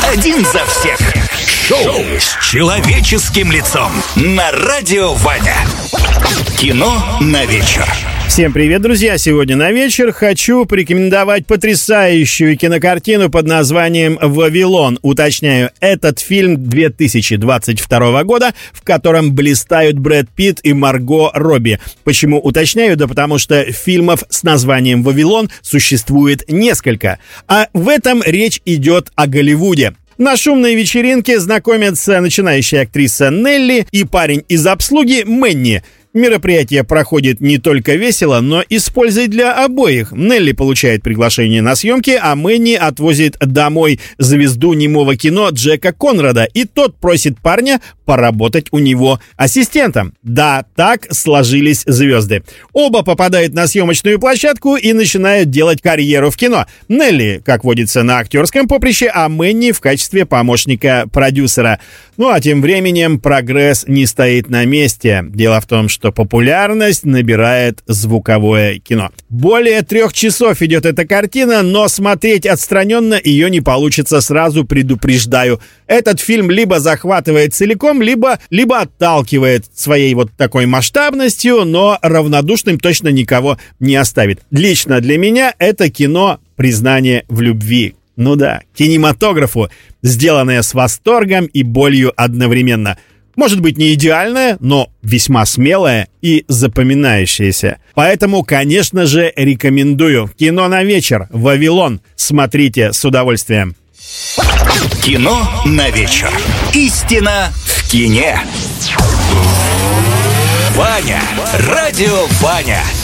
Один за всех. Шоу с человеческим лицом на Радио Ваня. Кино на вечер. Всем привет, друзья! Сегодня на вечер хочу порекомендовать потрясающую кинокартину под названием «Вавилон». Уточняю, этот фильм 2022 года, в котором блистают Брэд Питт и Марго Робби. Почему уточняю? Да потому что фильмов с названием «Вавилон» существует несколько. А в этом речь идет о Голливуде. На шумной вечеринке знакомятся начинающая актриса Нелли и парень из обслуги Мэнни. Мероприятие проходит не только весело, но и с пользой для обоих. Нелли получает приглашение на съемки, а Мэнни отвозит домой звезду немого кино Джека Конрада, и тот просит парня поработать у него ассистентом. Да, так сложились звезды. Оба попадают на съемочную площадку и начинают делать карьеру в кино. Нелли, как водится, на актерском поприще, а Мэнни в качестве помощника продюсера. Ну а тем временем прогресс не стоит на месте. Дело в том, что популярность набирает звуковое кино. Более 3 часов идет эта картина, но смотреть отстраненно ее не получится, сразу предупреждаю. Этот фильм либо захватывает целиком, либо отталкивает своей вот такой масштабностью, но равнодушным точно никого не оставит. Лично для меня это кино «Признание в любви». Ну да, кинематографу, сделанное с восторгом и болью одновременно. Может быть, не идеальное, но весьма смелое и запоминающееся. Поэтому, конечно же, рекомендую. Кино на вечер. «Вавилон». Смотрите с удовольствием. Кино на вечер. Истина в кине. Ваня. Радио Ваня.